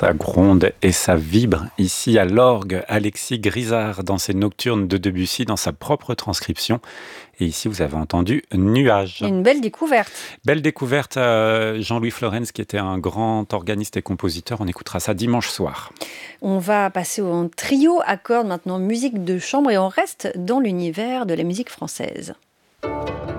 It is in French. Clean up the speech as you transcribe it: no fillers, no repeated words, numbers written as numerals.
Ça gronde et ça vibre ici à l'orgue. Alexis Grisard dans ses nocturnes de Debussy dans sa propre transcription. Et ici, vous avez entendu Nuages. Une belle découverte. Belle découverte, Jean-Louis Florenz, qui était un grand organiste et compositeur. On écoutera ça dimanche soir. On va passer au trio à cordes maintenant, musique de chambre, et on reste dans l'univers de la musique française.